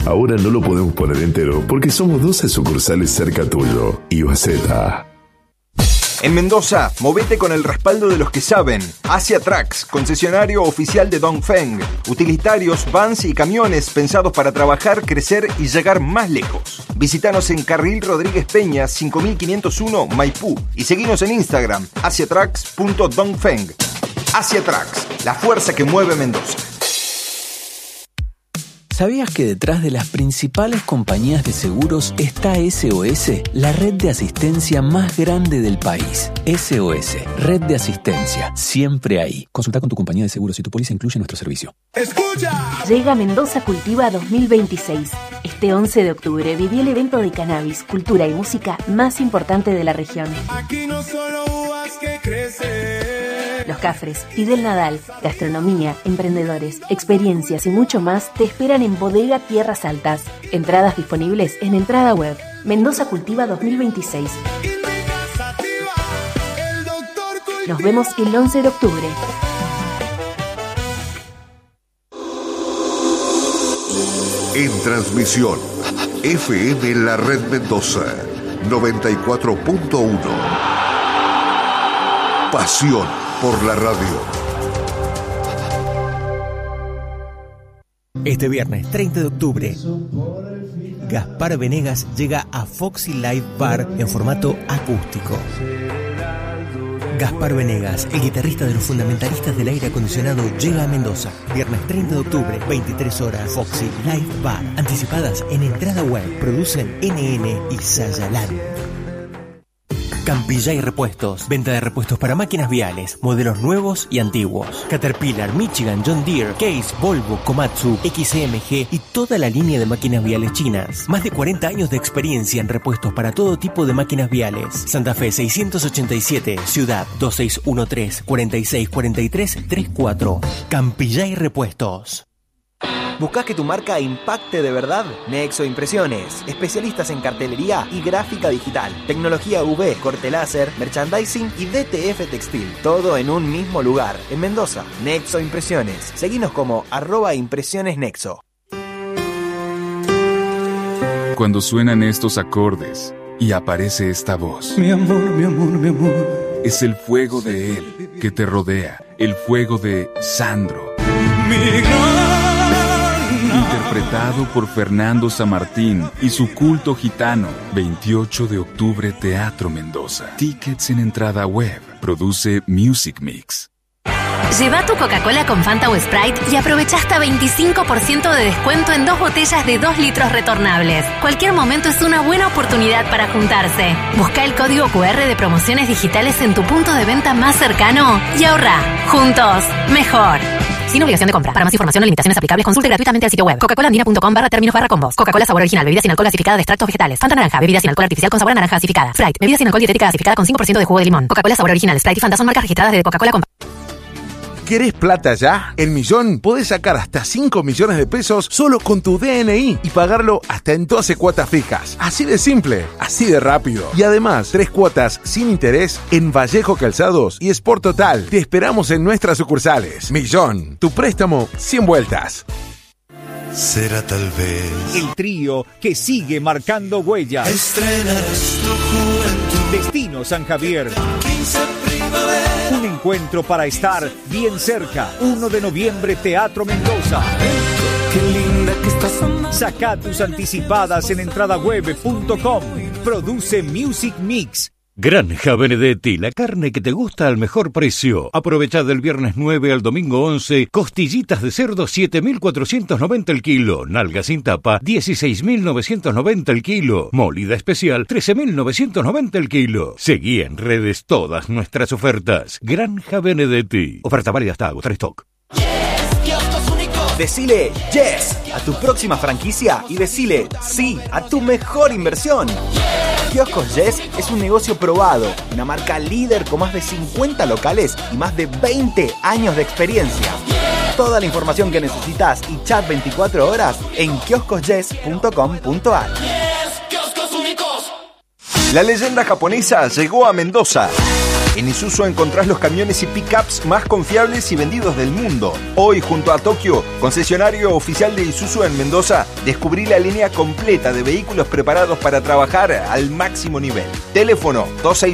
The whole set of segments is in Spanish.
Ahora no lo podemos poner entero porque somos 12 sucursales cerca tuyo. Iwaseta. En Mendoza, movete con el respaldo de los que saben. Asia Trucks, concesionario oficial de Dongfeng. Utilitarios, vans y camiones pensados para trabajar, crecer y llegar más lejos. Visítanos en Carril Rodríguez Peña, 5501, Maipú. Y seguinos en Instagram, asiatrucks.dongfeng. Asia Trucks, la fuerza que mueve Mendoza. ¿Sabías que detrás de las principales compañías de seguros está SOS, la red de asistencia más grande del país? SOS, red de asistencia, siempre ahí. Consulta con tu compañía de seguros si tu póliza incluye nuestro servicio. ¡Escucha! Llega Mendoza Cultiva 2026. Este 11 de octubre viví el evento de cannabis, cultura y música más importante de la región. Aquí no solo uvas que crecen. Los Cafres, Fidel Nadal, gastronomía, emprendedores, experiencias y mucho más te esperan en Bodega Tierras Altas. Entradas disponibles en Entrada Web. Mendoza Cultiva 2026. Nos vemos el 11 de octubre. En transmisión, FM La Red Mendoza, 94.1. Pasión por la radio. Este viernes 30 de octubre, Gaspar Venegas llega a Foxy Live Bar en formato acústico. Gaspar Venegas, el guitarrista de los fundamentalistas del aire acondicionado, llega a Mendoza. Viernes 30 de octubre, 23 horas, Foxy Live Bar. Anticipadas en Entrada Web. Producen NN y Sayalán. Campillay Repuestos. Venta de repuestos para máquinas viales, modelos nuevos y antiguos. Caterpillar, Michigan, John Deere, Case, Volvo, Komatsu, XMG y toda la línea de máquinas viales chinas. Más de 40 años de experiencia en repuestos para todo tipo de máquinas viales. Santa Fe 687, Ciudad 2613-4643-34. Campillay Repuestos. ¿Buscás que tu marca impacte de verdad? Nexo Impresiones, especialistas en cartelería y gráfica digital, tecnología UV, corte láser, merchandising y DTF textil, todo en un mismo lugar, en Mendoza. Nexo Impresiones, seguinos como @impresionesnexo. Cuando suenan estos acordes y aparece esta voz, Mi amor, mi amor, mi amor. es el fuego de él que te rodea, el fuego de Sandro. Interpretado por Fernando Samartín y su culto gitano. 28 de octubre, Teatro Mendoza. Tickets en Entrada Web. Produce Music Mix. Lleva tu Coca-Cola con Fanta o Sprite y aprovecha hasta 25% de descuento en 2 botellas de 2 litros retornables. Cualquier momento es una buena oportunidad para juntarse. Busca el código QR de promociones digitales en tu punto de venta más cercano y ahorra. Juntos, mejor. Sin obligación de compra. Para más información o limitaciones aplicables, consulte gratuitamente el sitio web coca-colaandina.com/términos/combos. Coca-Cola sabor original, bebida sin alcohol gasificada de extractos vegetales. Fanta naranja, bebida sin alcohol artificial con sabor a naranja gasificada. Sprite, bebida sin alcohol dietética gasificada con 5% de jugo de limón. Coca-Cola sabor original, Sprite y Fanta son marcas registradas de Coca-Cola. ¿Querés plata ya? En Millón podés sacar hasta 5 millones de pesos solo con tu DNI y pagarlo hasta en 12 cuotas fijas. Así de simple, así de rápido. Y además, 3 cuotas sin interés en Vallejo Calzados y Sport Total. Te esperamos en nuestras sucursales. Millón, tu préstamo sin vueltas. Será tal vez el trío que sigue marcando huella. Estrenarás tu juventud. Destino San Javier. 15 primavera. Un encuentro para estar bien cerca. 1 de noviembre, Teatro Mendoza. Qué linda que estás. Saca tus anticipadas en entradaweb.com. Produce Music Mix. Granja Benedetti, la carne que te gusta al mejor precio. Aprovecha del viernes 9 al domingo 11, costillitas de cerdo 7.490 el kilo, nalga sin tapa 16.990 el kilo, molida especial 13.990 el kilo. Seguí en redes todas nuestras ofertas. Granja Benedetti. Oferta válida hasta agotar stock. Decile yes a tu próxima franquicia y decile sí a tu mejor inversión. Kioscos Yes es un negocio probado, una marca líder con más de 50 locales y más de 20 años de experiencia. Toda la información que necesitas y chat 24 horas en kioscosyes.com.ar. La leyenda japonesa llegó a Mendoza. En Isuzu encontrás los camiones y pickups más confiables y vendidos del mundo. Hoy, junto a Tokio, concesionario oficial de Isuzu en Mendoza, descubrí la línea completa de vehículos preparados para trabajar al máximo nivel. Teléfono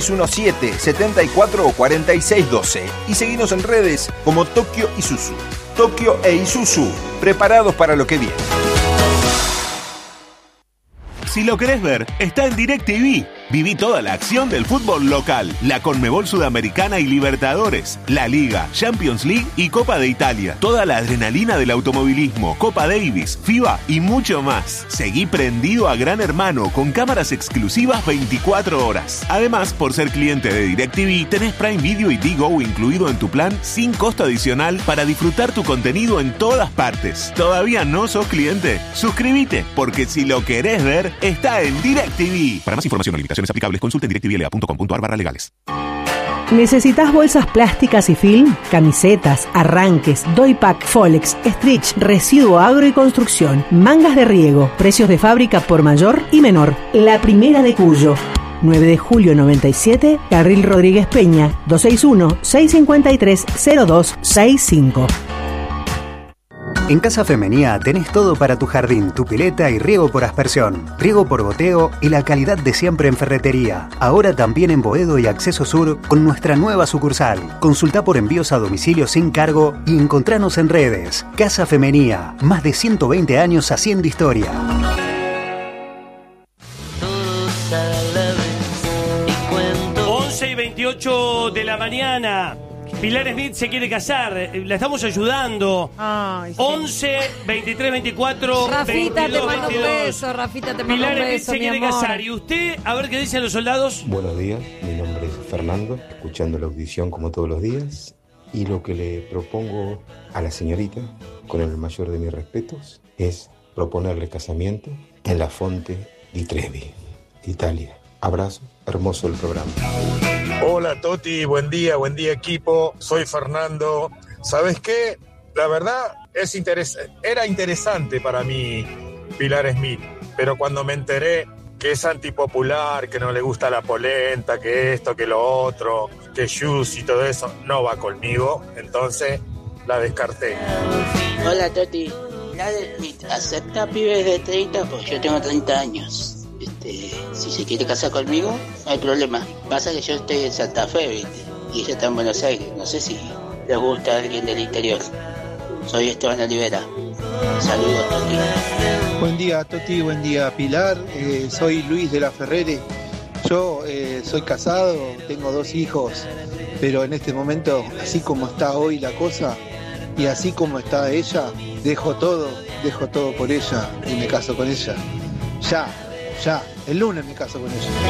2617-744612 y seguinos en redes como Tokio Isuzu. Tokio e Isuzu, preparados para lo que viene. Si lo querés ver, está en DirecTV. Viví toda la acción del fútbol local, la Conmebol Sudamericana y Libertadores, la Liga, Champions League y Copa de Italia. Toda la adrenalina del automovilismo, Copa Davis, FIBA y mucho más. Seguí prendido a Gran Hermano con cámaras exclusivas 24 horas. Además, por ser cliente de DirecTV, tenés Prime Video y Digo incluido en tu plan sin costo adicional para disfrutar tu contenido en todas partes. ¿Todavía no sos cliente? Suscríbete, porque si lo querés ver, está en DirecTV. Para más información o limitaciones aplicables, consulte en directvla.com.ar/legales. ¿Necesitas bolsas plásticas y film? Camisetas, arranques, doypack, Folex, stretch, residuo agro y construcción, mangas de riego, precios de fábrica por mayor y menor. La Primera de Cuyo. 9 de julio 97, Carril Rodríguez Peña, 261-653-0265. En Casa Femenía tenés todo para tu jardín, tu pileta y riego por aspersión, riego por goteo y la calidad de siempre en ferretería. Ahora también en Boedo y Acceso Sur con nuestra nueva sucursal. Consulta por envíos a domicilio sin cargo y encontranos en redes. Casa Femenía, más de 120 años haciendo historia. 11:28 de la mañana. Pilar Smith se quiere casar, la estamos ayudando. Ay, sí. 11 23 24 Rafita, 22, te mando 22. un beso. Rafita, te mando Pilar un Smith beso, se mi quiere amor. casar. Y usted, a ver qué dicen los soldados. Buenos días, mi nombre es Fernando, escuchando la audición como todos los días. Y lo que le propongo a la señorita, con el mayor de mis respetos, es proponerle casamiento en la Fonte di Trevi, Italia. Abrazo, hermoso el programa. Hola Toti, buen día equipo, soy Fernando. ¿Sabes qué? La verdad era interesante para mí Pilar Smith, pero cuando me enteré que es antipopular, que no le gusta la polenta, que esto, que lo otro, que Juice y todo eso, no va conmigo, entonces la descarté. Hola Toti, Pilar Smith, ¿acepta pibes de 30? Pues yo tengo 30 años. Si se quiere casar conmigo, no hay problema. Pasa que yo estoy en Santa Fe, ¿viste? Y ella está en Buenos Aires. No sé si le gusta a alguien del interior. Soy Esteban Olivera. Saludos, Toti. Buen día, Toti. Buen día, Pilar. Soy Luis de la Ferrere. Yo soy casado, tengo 2 hijos, pero en este momento, así como está hoy la cosa y así como está ella, dejo todo por ella y me caso con ella. Ya, el lunes me caso con ella.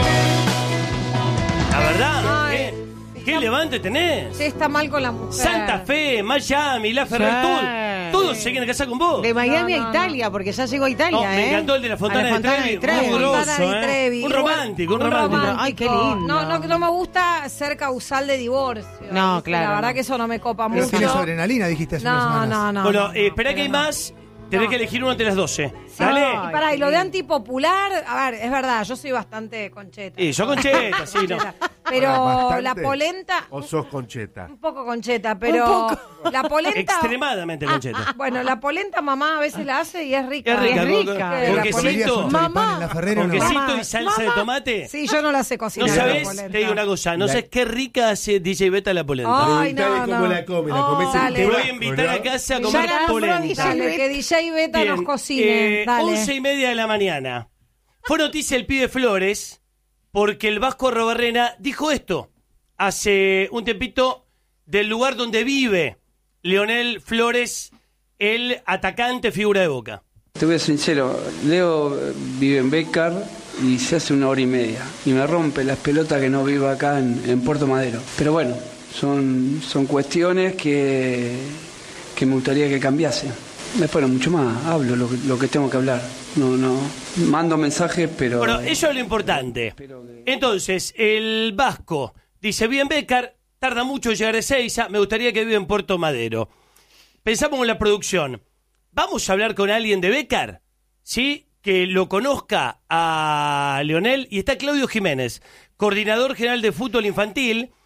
La verdad, ¿qué levante tenés? Sí, está mal con la mujer. Santa Fe, Miami, La Ferrer, todos se quieren casar con vos. De Miami a Italia, porque ya llegó a Italia, Me encantó el de la Fontana de Trevi. Muy grosso, Un romántico. Ay, qué lindo. No me gusta ser causal de divorcio. No, claro. La verdad que eso no me copa Pero mucho. tienes adrenalina, dijiste hace unas semanas. No. Bueno, espera que hay más. Tenés que elegir uno entre las 12. Dale. Y pará, y lo de antipopular, a ver, es verdad, yo soy bastante concheta. Yo concheta, sí, no. Pero ¿Bastante? la polenta... ¿O sos concheta? Un poco concheta, pero la polenta... Extremadamente concheta. Bueno, la polenta mamá a veces la hace y es rica. Es rica, ¿Con quesito? Mamá. ¿Con quesito y salsa de tomate? Sí, yo no la sé cocinar. No sabés, te digo una cosa, no sabés qué rica hace DJ Beta la polenta. Ay, no. ¿Cómo la come? ¿La comes Te voy a invitar a casa a comer polenta. Dale, que DJ Beta nos cocine. Dale. 11:30 de la mañana. Fue noticia el pibe Flores porque el Vasco Arrobarrena dijo esto hace un tiempito del lugar donde vive Leonel Flores, el atacante figura de Boca. Te voy a ser sincero, Leo vive en Bécar y se hace 1 hora y media y me rompe las pelotas que no viva acá en Puerto Madero. Pero bueno, son cuestiones que me gustaría que cambiase. Después no mucho más, hablo lo que tengo que hablar. No, mando mensajes, pero... Bueno, eso es lo importante. Entonces, el Vasco dice, vive en Bécar, tarda mucho en llegar a Ezeiza, me gustaría que viva en Puerto Madero. Pensamos en la producción. ¿Vamos a hablar con alguien de Bécar? ¿Sí? Que lo conozca a Leonel. Y está Claudio Jiménez, coordinador general de fútbol infantil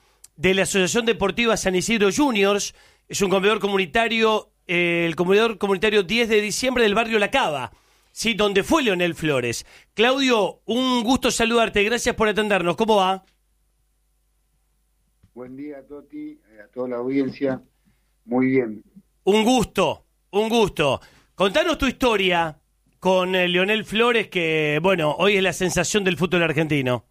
de la Asociación Deportiva San Isidro Juniors. Es un comedor comunitario, el comedor comunitario 10 de diciembre del barrio La Cava, ¿sí? Donde fue Leonel Flores. Claudio, un gusto saludarte, gracias por atendernos. ¿Cómo va? Buen día, Toti, a toda la audiencia. Muy bien. Un gusto. Contanos tu historia con Leonel Flores, que, bueno, hoy es la sensación del fútbol argentino.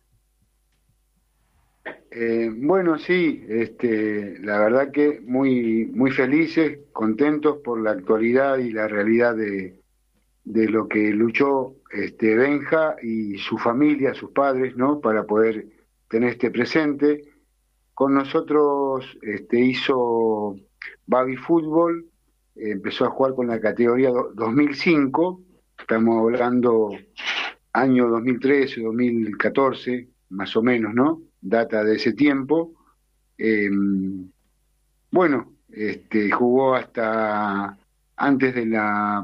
Bueno, sí, la verdad que muy felices, contentos por la actualidad y la realidad de lo que luchó Benja y su familia, sus padres, ¿no? Para poder tener este presente. Con nosotros hizo baby fútbol, empezó a jugar con la categoría 2005, estamos hablando año 2013, 2014, más o menos, ¿no? Data de ese tiempo. Bueno, jugó hasta antes de la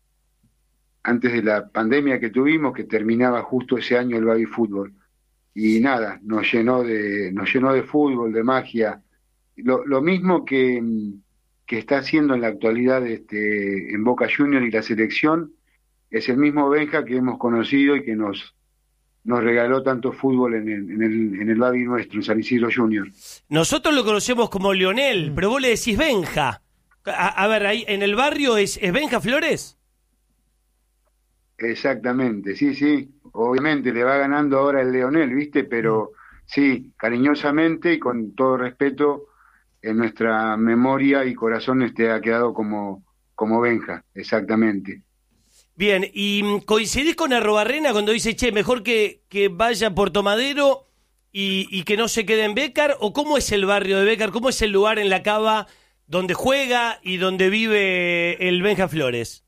pandemia que tuvimos, que terminaba justo ese año el baby fútbol. Y nada, nos llenó de fútbol, de magia. Lo mismo que está haciendo en la actualidad en Boca Juniors y la selección, es el mismo Benja que hemos conocido y que nos regaló tanto fútbol en el baby nuestro, en San Isidro Junior. Nosotros lo conocemos como Leonel, pero vos le decís Benja. A ver, ahí en el barrio ¿es Benja Flores? Exactamente, sí. Obviamente le va ganando ahora el Leonel, ¿viste? Pero sí, cariñosamente y con todo respeto, en nuestra memoria y corazón ha quedado como Benja, exactamente. Bien, ¿y coincidís con Arrobarrena cuando dice, mejor que vaya a Puerto Madero y que no se quede en Bécar? ¿O cómo es el barrio de Bécar? ¿Cómo es el lugar en La Cava donde juega y donde vive el Benja Flores?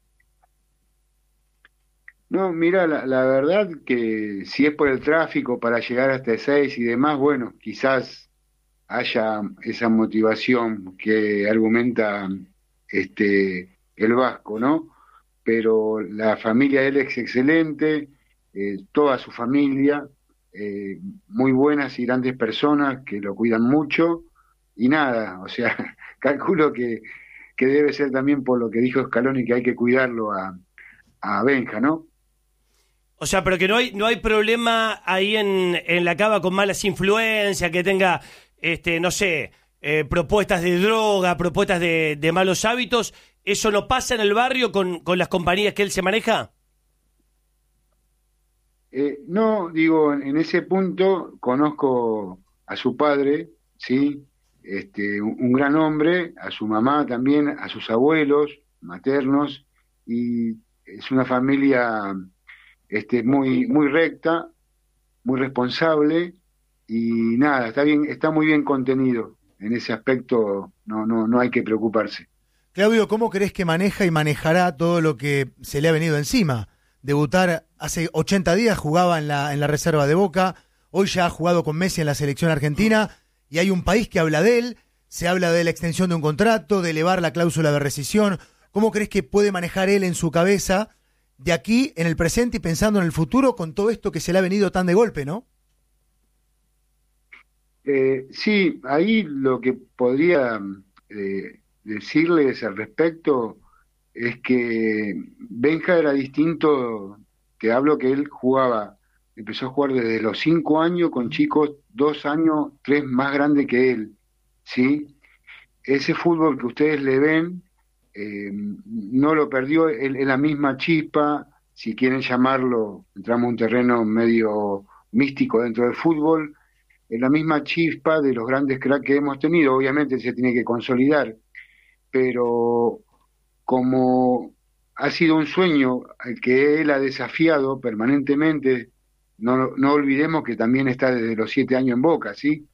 No, mira, la verdad que si es por el tráfico para llegar hasta Ezeiza y demás, bueno, quizás haya esa motivación que argumenta el Vasco, ¿no? Pero la familia de él es excelente, toda su familia, muy buenas y grandes personas que lo cuidan mucho, y nada, o sea, calculo que debe ser también por lo que dijo Scaloni, que hay que cuidarlo a Benja, ¿no? O sea, pero que no hay problema ahí en La Cava con malas influencias, que tenga, no sé, propuestas de droga, propuestas de malos hábitos. ¿Eso no pasa en el barrio con las compañías que él se maneja? No, digo, en ese punto conozco a su padre, ¿sí? Un gran hombre, a su mamá también, a sus abuelos maternos, y es una familia muy recta, muy responsable, y nada, está muy bien contenido. En ese aspecto no hay que preocuparse. Claudio, ¿cómo crees que maneja y manejará todo lo que se le ha venido encima? Debutar hace 80 días, jugaba en la reserva de Boca, hoy ya ha jugado con Messi en la selección argentina, y hay un país que habla de él, se habla de la extensión de un contrato, de elevar la cláusula de rescisión. ¿Cómo crees que puede manejar él en su cabeza de aquí, en el presente y pensando en el futuro, con todo esto que se le ha venido tan de golpe, ¿no? Sí, ahí lo que podría decirles al respecto es que Benja era distinto. Te hablo que él empezó a jugar desde los 5 años con chicos 2 años, 3 más grandes que él, ¿sí? Ese fútbol que ustedes le ven, no lo perdió, es la misma chispa, si quieren llamarlo, entramos en un terreno medio místico dentro del fútbol, es la misma chispa de los grandes cracks que hemos tenido. Obviamente se tiene que consolidar, pero como ha sido un sueño al que él ha desafiado permanentemente, no olvidemos que también está desde los 7 años en Boca, ¿sí?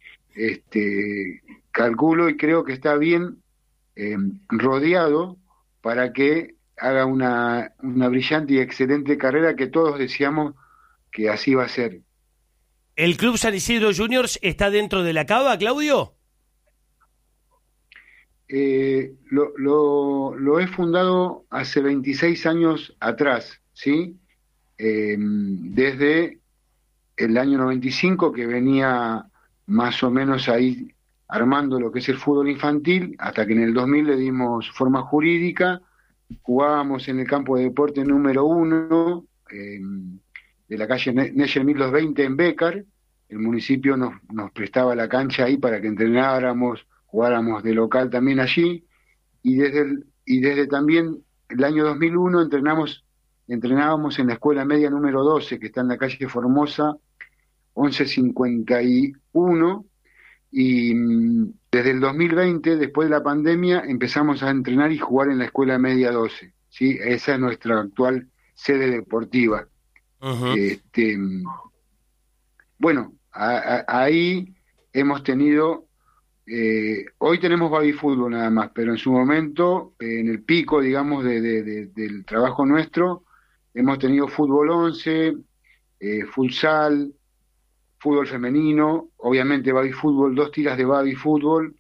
Calculo y creo que está bien rodeado para que haga una brillante y excelente carrera que todos deseamos que así va a ser. ¿El Club San Isidro Juniors está dentro de La Cava, Claudio? Lo he fundado hace 26 años atrás, ¿sí? Desde el año 95 que venía más o menos ahí armando lo que es el fútbol infantil, hasta que en el 2000 le dimos forma jurídica. Jugábamos en el campo de deporte número 1 de la calle Neyer 1220 en Bécar. El municipio nos prestaba la cancha ahí para que entrenáramos, jugáramos de local también allí, y desde también el año 2001 entrenábamos en la escuela media número 12, que está en la calle Formosa 1151, y desde el 2020, después de la pandemia, empezamos a entrenar y jugar en la escuela media 12, ¿sí? Esa es nuestra actual sede deportiva. Bueno, ahí hemos tenido, hoy tenemos baby fútbol nada más, pero en su momento, en el pico, digamos, del trabajo nuestro, hemos tenido fútbol 11, futsal, fútbol femenino, obviamente baby fútbol, 2 tiras de baby fútbol,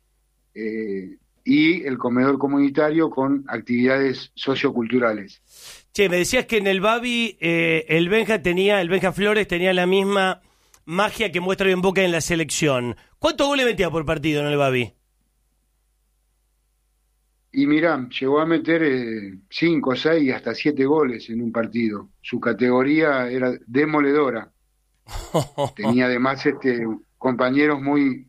y el comedor comunitario con actividades socioculturales. Che, me decías que en el baby el Benja Flores tenía la misma magia que muestra bien Boca en la selección. ¿Cuántos goles metía por partido en el baby? Y mirá, llegó a meter 5, 6 y hasta 7 goles en un partido. Su categoría era demoledora. Tenía además compañeros muy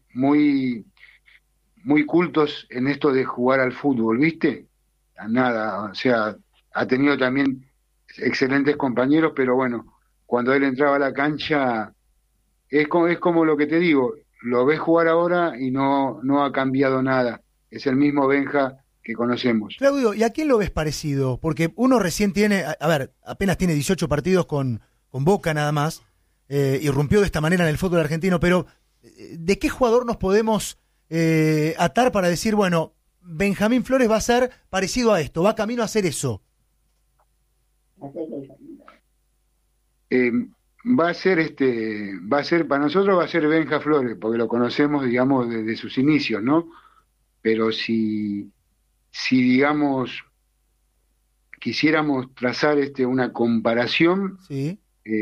cultos en esto de jugar al fútbol, ¿viste? Nada, o sea, ha tenido también excelentes compañeros, pero bueno, cuando él entraba a la cancha, es como lo que te digo, lo ves jugar ahora y no ha cambiado nada. Es el mismo Benja que conocemos. Claudio, ¿y a quién lo ves parecido? Porque uno recién tiene, apenas tiene 18 partidos con Boca nada más, irrumpió de esta manera en el fútbol argentino, pero ¿de qué jugador nos podemos atar para decir, bueno, Benjamín Flores va a ser parecido a esto, va camino a hacer eso? Va a ser para nosotros va a ser Benja Flores, porque lo conocemos, digamos, desde sus inicios, ¿no? Pero si digamos quisiéramos trazar una comparación, sí.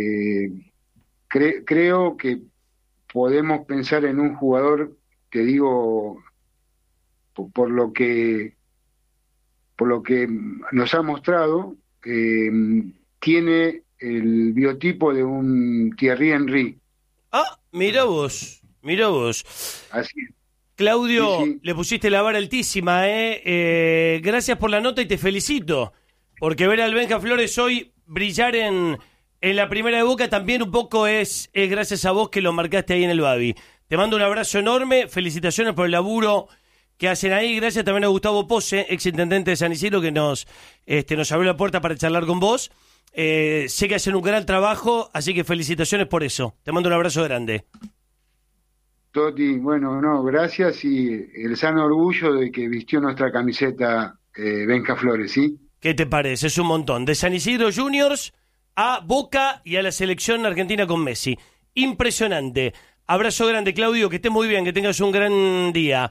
Creo que podemos pensar en un jugador, te digo, por lo que nos ha mostrado, tiene el biotipo de un Thierry Henry. Ah, mira vos. Así es. Claudio, sí. Le pusiste la vara altísima, gracias por la nota y te felicito, porque ver al Benja Flores hoy brillar en la primera de Boca también un poco es gracias a vos que lo marcaste ahí en el baby. Te mando un abrazo enorme, felicitaciones por el laburo que hacen ahí, gracias también a Gustavo Pose, ex intendente de San Isidro, que nos abrió la puerta para charlar con vos. Sé que hacen un gran trabajo, así que felicitaciones por eso. Te mando un abrazo grande. Toti, bueno, gracias, y el sano orgullo de que vistió nuestra camiseta Benja Flores, ¿sí? ¿Qué te parece? Es un montón. De San Isidro Juniors a Boca y a la selección argentina con Messi. Impresionante. Abrazo grande, Claudio, que estés muy bien, que tengas un gran día.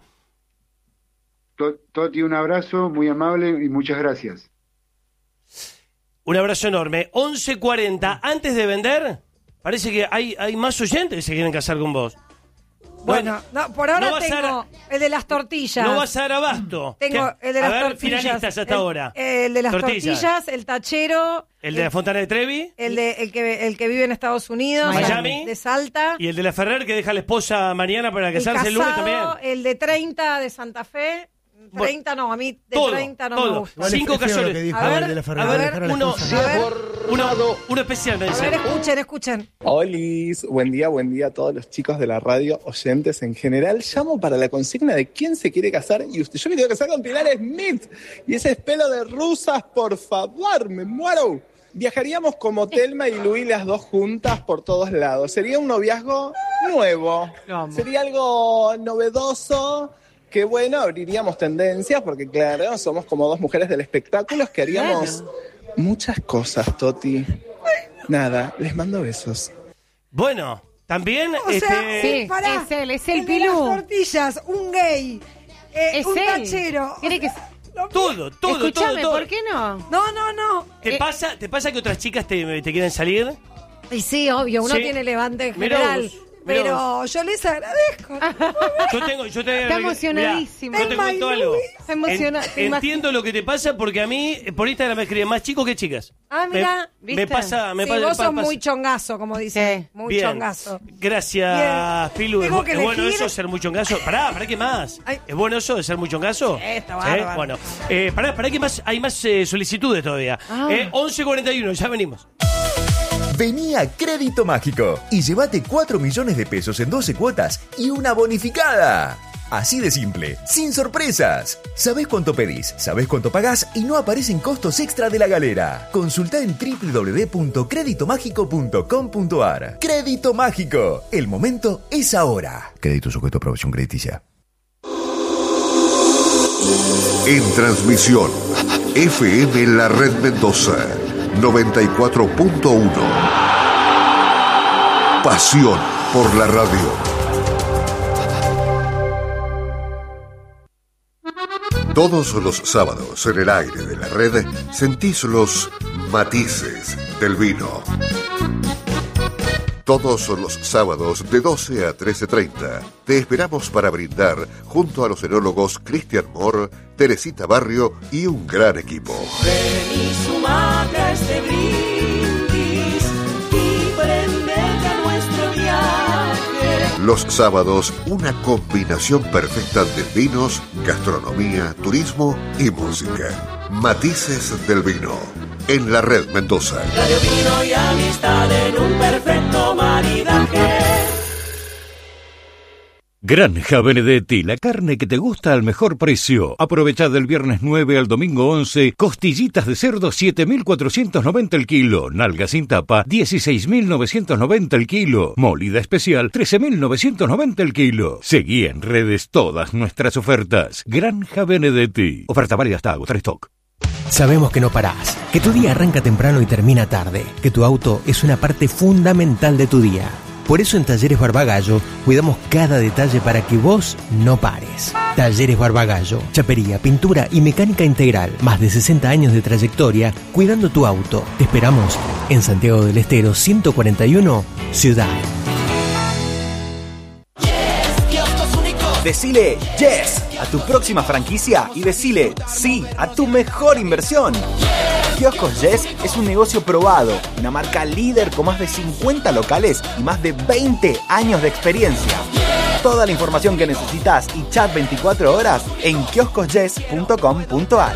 Toti, un abrazo muy amable y muchas gracias. Un abrazo enorme. 11:40. Antes de vender, parece que hay más oyentes que se quieren casar con vos. Bueno, por ahora tengo el de las tortillas. No vas a dar abasto. Tengo el de las tortillas. Finalistas hasta ahora. El de las tortillas, el tachero. El de la Fontana de Trevi. El que vive en Estados Unidos. Miami. De Salta. Y el de la Ferrer que deja a la esposa mañana para casarse el lunes también. El de 30 de Santa Fe. 30 no, a mí de todo, 30 no todo. me gusta. 5 casones. A ver, uno especial me dice. A ver, escuchen. Olis, buen día a todos los chicos de la radio, oyentes en general. Llamo para la consigna de quién se quiere casar y usted. Yo me quiero casar con Pilar Smith y ese es pelo de rusas, por favor, me muero. Viajaríamos como Telma y Luis las dos juntas por todos lados. Sería un noviazgo nuevo. Sería algo novedoso. Que bueno, abriríamos tendencias porque claro, somos como dos mujeres del espectáculo que haríamos muchas cosas, Toti. Nada, les mando besos. Bueno, también sí, es él, es el Pilú. Las tortillas, un gay, un tachero. Todo. Escúchame, ¿por qué no? No. ¿Te pasa que otras chicas te quieren salir? Y sí, obvio, uno tiene levante en general. Pero yo les agradezco. Está emocionadísimo. Yo te cuento algo. Está emocionado. Entiendo lo que te pasa porque a mí por Instagram me escriben más chicos que chicas. Ah, mira. Me pasa. Vos sos muy chongazo, como dice. Muy Bien. chongazo. Gracias, Pilu. ¿Es Tengo bueno eso de ser muy chongazo? Pará, ¿qué más? ¿Es bueno eso de ser muy chongazo? Está bárbaro. Bueno, pará, ¿qué más? Hay más solicitudes todavía. 11:41, ya venimos. Vení a Crédito Mágico y llévate 4 millones de pesos en 12 cuotas y una bonificada. Así de simple, sin sorpresas. Sabés cuánto pedís, sabés cuánto pagás y no aparecen costos extra de la galera. Consultá en www.creditomágico.com.ar. Crédito Mágico. El momento es ahora. Crédito sujeto a aprobación crediticia. En transmisión, FM La Red Mendoza, 94.1. Pasión por la radio. Todos los sábados en el aire de la red sentís los matices del vino. Todos los sábados de 12 a 13:30 te esperamos para brindar junto a los enólogos Cristian Moore, Teresita Barrio y un gran equipo. Ven y sumate a este brindis y prendete a nuestro viaje. Los sábados, una combinación perfecta de vinos, gastronomía, turismo y música. Matices del vino. En la Red Mendoza. Radio, vino y amistad en un perfecto maridaje. Granja Benedetti, la carne que te gusta al mejor precio. Aprovecha del viernes 9 al domingo 11, costillitas de cerdo 7.490 el kilo, nalga sin tapa 16.990 el kilo, molida especial 13.990 el kilo. Seguí en redes todas nuestras ofertas. Granja Benedetti. Oferta válida hasta agotar stock. Sabemos que no parás, que tu día arranca temprano y termina tarde, que tu auto es una parte fundamental de tu día. Por eso en Talleres Barbagallo cuidamos cada detalle para que vos no pares. Talleres Barbagallo, chapería, pintura y mecánica integral. Más de 60 años de trayectoria cuidando tu auto. Te esperamos en Santiago del Estero 141, Ciudad. Decile yes a tu próxima franquicia y decile sí a tu mejor inversión. Kioscos Yes es un negocio probado, una marca líder con más de 50 locales y más de 20 años de experiencia. Toda la información que necesitas y chat 24 horas en kioscosyes.com.ar.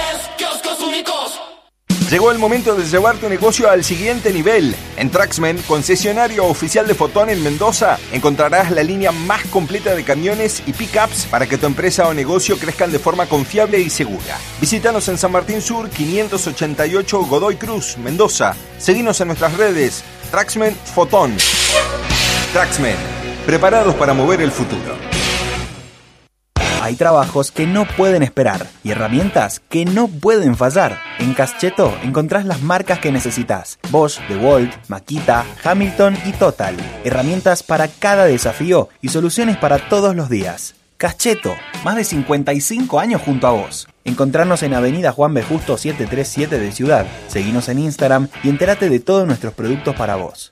Llegó el momento de llevar tu negocio al siguiente nivel. En Traxmen, concesionario oficial de Fotón en Mendoza, encontrarás la línea más completa de camiones y pickups para que tu empresa o negocio crezcan de forma confiable y segura. Visítanos en San Martín Sur, 588 Godoy Cruz, Mendoza. Seguinos en nuestras redes. Traxmen Fotón. Traxmen, preparados para mover el futuro. Hay trabajos que no pueden esperar y herramientas que no pueden fallar. En Cascheto encontrás las marcas que necesitas. Bosch, DeWalt, Makita, Hamilton y Total. Herramientas para cada desafío y soluciones para todos los días. Cascheto, más de 55 años junto a vos. Encontrarnos en Avenida Juan B. Justo 737 de Ciudad. Seguinos en Instagram y entérate de todos nuestros productos para vos.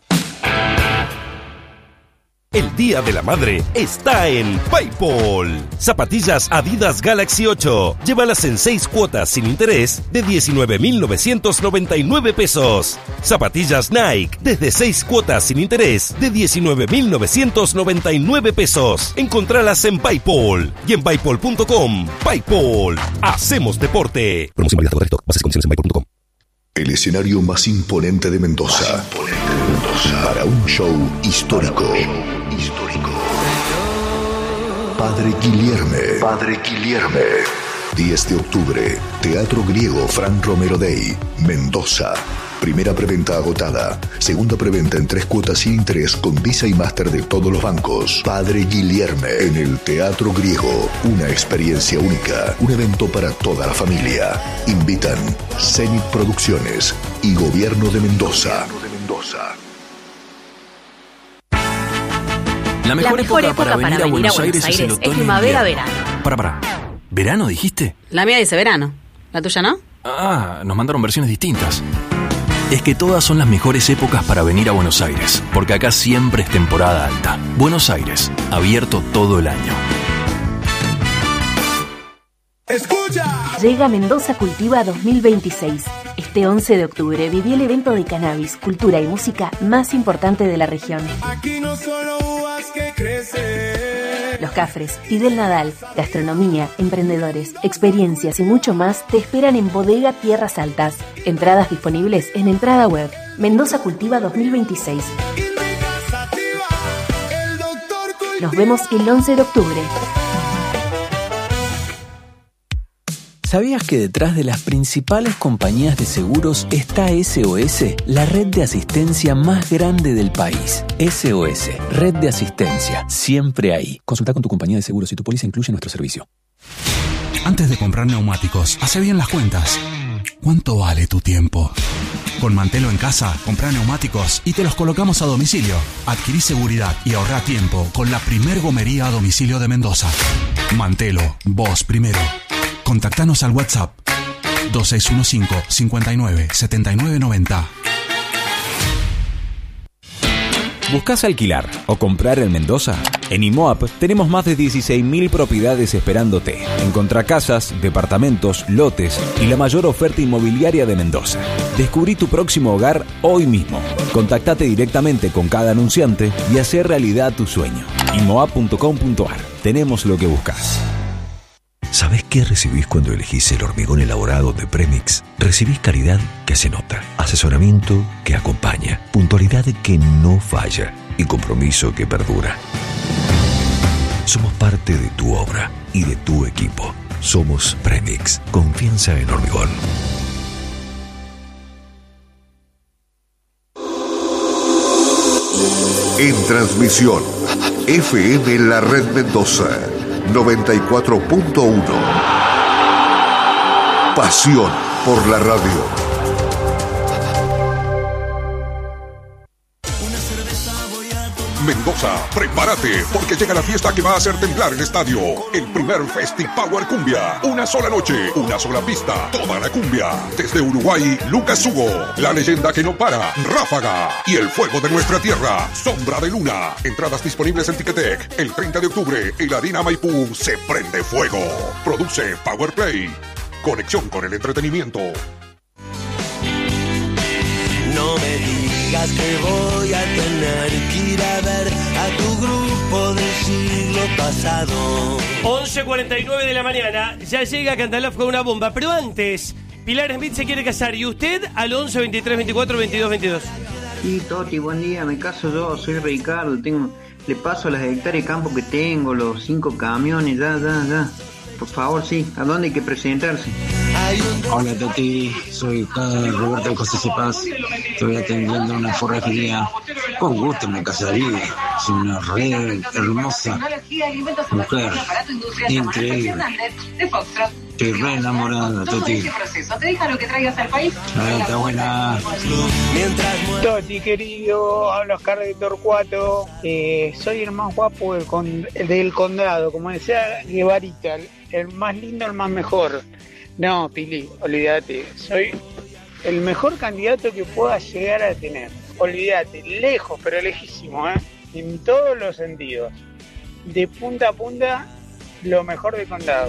El Día de la Madre está en PayPal. Zapatillas Adidas Galaxy 8. Llévalas en 6 cuotas sin interés de 19.999 pesos. Zapatillas Nike desde 6 cuotas sin interés de 19.999 pesos. Encontralas en PayPal y en paypal.com. PayPal. Hacemos deporte. Promoción válida hasta agotar stock. Bases y condiciones en paypal.com. El escenario más imponente de Mendoza. Para un show histórico. Padre Guilherme. 10 de octubre, Teatro Griego Fran Romero Day, Mendoza. Primera preventa agotada. Segunda preventa en 3 cuotas sin interés con Visa y Master de todos los bancos. Padre Guilherme en el Teatro Griego. Una experiencia única. Un evento para toda la familia. Invitan Zenit Producciones y Gobierno de Mendoza. La mejor época para venir a Buenos Aires es el otoño. Primavera-verano. Para. ¿Verano dijiste? La mía dice verano. ¿La tuya no? Ah, nos mandaron versiones distintas. es que todas son las mejores épocas para venir a Buenos Aires, porque acá siempre es temporada alta. Buenos Aires, abierto todo el año. ¡Escucha! Llega Mendoza Cultiva 2026. Este 11 de octubre viví el evento de cannabis, cultura y música más importante de la región. Aquí no solo uvas que crecen. Los Cafres, Fidel Nadal, gastronomía, emprendedores, experiencias y mucho más te esperan en Bodega Tierras Altas. Entradas disponibles en entrada web. Mendoza Cultiva 2026. Nos vemos el 11 de octubre. ¿Sabías que detrás de las principales compañías de seguros está SOS, la red de asistencia más grande del país? SOS, red de asistencia, siempre ahí. Consulta con tu compañía de seguros si tu póliza incluye nuestro servicio. Antes de comprar neumáticos, hace bien las cuentas. ¿Cuánto vale tu tiempo? Con Mantelo en casa, comprá neumáticos y te los colocamos a domicilio. Adquirí seguridad y ahorrá tiempo con la primer gomería a domicilio de Mendoza. Mantelo, vos primero. Contactanos al WhatsApp 2615 59 79 90. ¿Buscás alquilar o comprar en Mendoza? En IMOAP tenemos más de 16.000 propiedades esperándote. Encontrá casas, departamentos, lotes y la mayor oferta inmobiliaria de Mendoza. Descubrí tu próximo hogar hoy mismo. Contactate directamente con cada anunciante y hacé realidad tu sueño. IMOAP.com.ar. Tenemos lo que buscas. ¿Sabés qué recibís cuando elegís el hormigón elaborado de Premix? Recibís calidad que se nota, asesoramiento que acompaña, puntualidad que no falla y compromiso que perdura. Somos parte de tu obra y de tu equipo. Somos Premix, confianza en hormigón. En transmisión, FM La Red Mendoza 94.1. Pasión por la radio. Mendoza, prepárate, porque llega la fiesta que va a hacer temblar el estadio. El primer Festi-Power Cumbia. Una sola noche, una sola pista, toda la cumbia. Desde Uruguay, Lucas Hugo. La leyenda que no para, Ráfaga. Y el fuego de nuestra tierra, Sombra de Luna. Entradas disponibles en Ticketek. El 30 de octubre, el Arena Maipú se prende fuego. Produce Power Play. Conexión con el entretenimiento. No me digas que voy a tener que ir a ver a tu grupo del siglo pasado. 11:49 de la mañana, ya llega Candalaf con una bomba, pero antes, Pilar Smith se quiere casar y usted al 11 23 24 22 22. Sí, Toti, buen día, me caso yo, soy Ricardo, le paso las hectáreas de campo que tengo, los 5 camiones, ya. Por favor, sí, ¿a dónde hay que presentarse? Hola Toti, soy Roberto José Cepaz, estoy atendiendo una forrajería. Con gusto me casaría, es una re hermosa mujer, increíble. Estoy re enamorada, Toti. Está buena. Toti querido, hablo Oscar de Torcuato, soy el más guapo del condado, como decía Guevarita, el más lindo, el más mejor. No, Pili, olvídate, soy el mejor candidato que puedas llegar a tener. Olvídate, lejos, pero lejísimo, en todos los sentidos. De punta a punta, lo mejor del condado.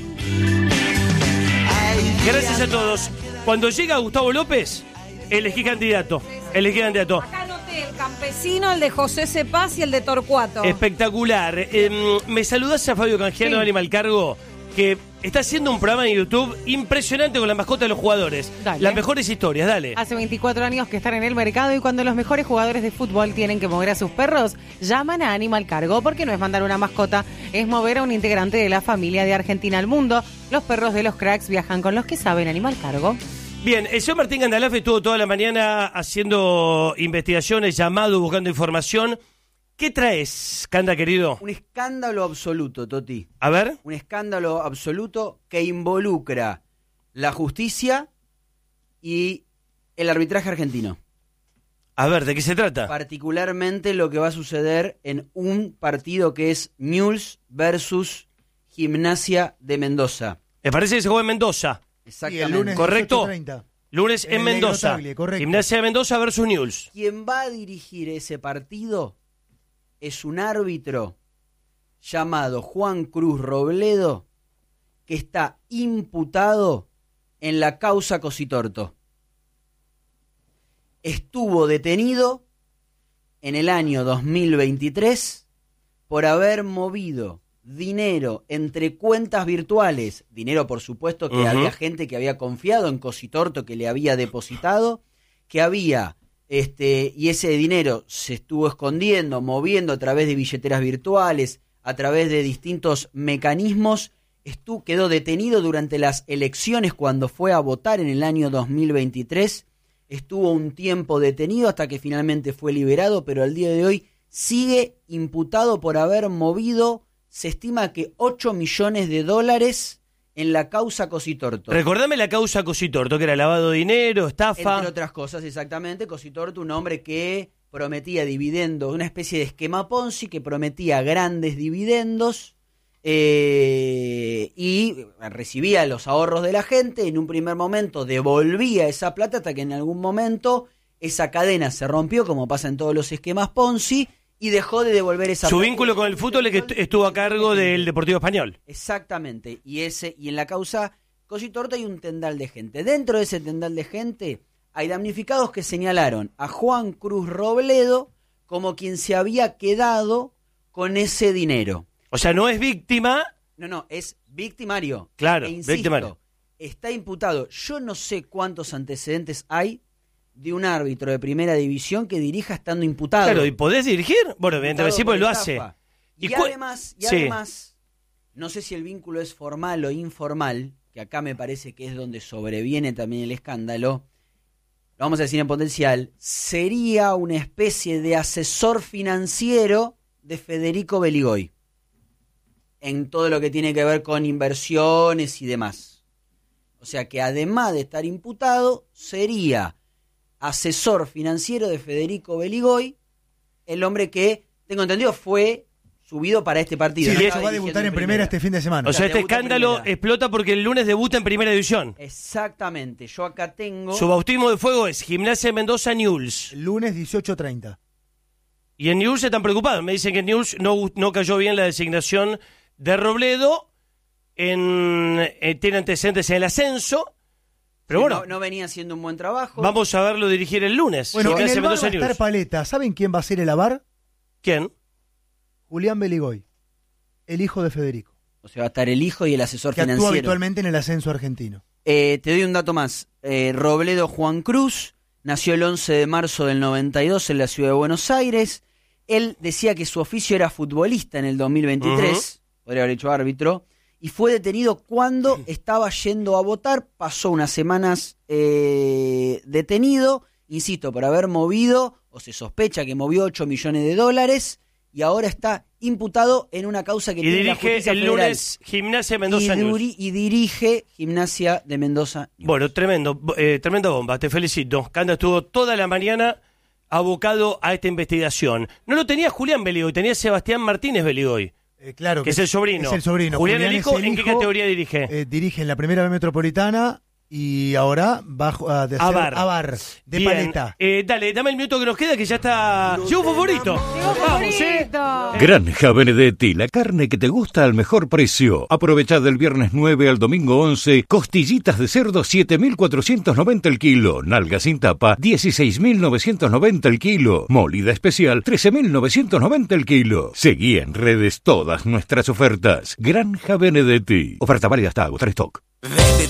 Gracias a todos. Cuando llega Gustavo López, elegí candidato. Acá anoté el campesino, el de José Cepaz y el de Torcuato. Espectacular. ¿Me saludás a Fabio Canjiano, Sí. Animal Cargo? Que está haciendo un programa en YouTube impresionante con la mascota de los jugadores. Dale. Las mejores historias, dale. Hace 24 años que están en el mercado y cuando los mejores jugadores de fútbol tienen que mover a sus perros, llaman a Animal Cargo, porque no es mandar una mascota, es mover a un integrante de la familia de Argentina al mundo. Los perros de los cracks viajan con los que saben. Animal Cargo. Bien, el señor Martín Gandalaf estuvo toda la mañana haciendo investigaciones, llamado, buscando información. ¿Qué traes, Canda, querido? Un escándalo absoluto, Toti. A ver. Un escándalo absoluto que involucra la justicia y el arbitraje argentino. A ver, ¿de qué se trata? Particularmente lo que va a suceder en un partido que es Newell's versus Gimnasia de Mendoza. Me parece que se juega en Mendoza. Exactamente. Y el lunes ¿correcto? 18:30. Lunes en Mendoza. Grotaglie, correcto. Gimnasia de Mendoza versus Newell's. Quien va a dirigir ese partido es un árbitro llamado Juan Cruz Robledo, que está imputado en la causa Cositorto. Estuvo detenido en el año 2023 por haber movido dinero entre cuentas virtuales, dinero por supuesto que había gente que había confiado en Cositorto, que le había depositado, que había, y ese dinero se estuvo escondiendo, moviendo a través de billeteras virtuales, a través de distintos mecanismos, quedó detenido durante las elecciones cuando fue a votar en el año 2023, estuvo un tiempo detenido hasta que finalmente fue liberado, pero al día de hoy sigue imputado por haber movido, se estima que $8 millones en la causa Cositorto. Recordame la causa Cositorto, que era lavado de dinero, estafa. Entre otras cosas, exactamente. Cositorto, un hombre que prometía dividendos, una especie de esquema Ponzi que prometía grandes dividendos y recibía los ahorros de la gente. En un primer momento devolvía esa plata hasta que en algún momento esa cadena se rompió, como pasa en todos los esquemas Ponzi, y dejó de devolver esa Su plata. vínculo con el fútbol es que estuvo a cargo del Deportivo Español. Exactamente. Y en la causa Cositorto hay un tendal de gente. Dentro de ese tendal de gente hay damnificados que señalaron a Juan Cruz Robledo como quien se había quedado con ese dinero. O sea, no es víctima. No, es victimario. Claro, insisto, victimario. Está imputado. Yo no sé cuántos antecedentes hay de un árbitro de primera división que dirija estando imputado. Claro, ¿y podés dirigir? Bueno, evidentemente sí, porque lo hace. Y además, no sé si el vínculo es formal o informal, que acá me parece que es donde sobreviene también el escándalo, lo vamos a decir en potencial, sería una especie de asesor financiero de Federico Beligoy en todo lo que tiene que ver con inversiones y demás. O sea que además de estar imputado, sería asesor financiero de Federico Beligoy, el hombre que, tengo entendido, fue subido para este partido. Sí, de hecho va a debutar en primera este fin de semana. O sea, este escándalo explota porque el lunes debuta en primera división. Exactamente, yo acá tengo... Su bautismo de fuego es Gimnasia de Mendoza Newell's. Lunes 18:30. Y en Newell's están preocupados. Me dicen que en Newell's no cayó bien la designación de Robledo, tiene antecedentes en el ascenso, pero sí, bueno. No venía haciendo un buen trabajo. Vamos a verlo dirigir el lunes. Bueno, en el VAR va a Newell's. estar Paleta. ¿Saben quién va a ser el AVAR? ¿Quién? Julián Beligoy, el hijo de Federico. O sea, va a estar el hijo y el asesor que financiero. Actúa habitualmente en el ascenso argentino. Te doy un dato más. Robledo Juan Cruz nació el 11 de marzo del 92 en la ciudad de Buenos Aires. Él decía que su oficio era futbolista en el 2023. Podría haber hecho árbitro. Y fue detenido cuando estaba yendo a votar. Pasó unas semanas detenido, insisto, por haber movido, o se sospecha que movió $8 millones, y ahora está imputado en una causa que tiene la justicia el federal. lunes Gimnasia de Mendoza y dirige Gimnasia de Mendoza. Bueno, tremenda bomba, te felicito. Canda estuvo toda la mañana abocado a esta investigación. No lo tenía Julián Beligoy, tenía Sebastián Martínez Beligoy. Claro que es el sobrino. Es el sobrino. Julián el hijo, es el ¿en qué categoría dirige? Dirige en la primera B Metropolitana y ahora va a hacer AVAR de Bien. Paleta. Dale, dame el minuto que nos queda, que ya está... ¡Llegó favorito! Vamos, Granja Benedetti, la carne que te gusta al mejor precio. Aprovecha del viernes 9 al domingo 11, costillitas de cerdo 7.490 el kilo, nalga sin tapa 16.990 el kilo, molida especial 13.990 el kilo. Seguí en redes todas nuestras ofertas. Granja Benedetti. Oferta válida hasta agotar stock.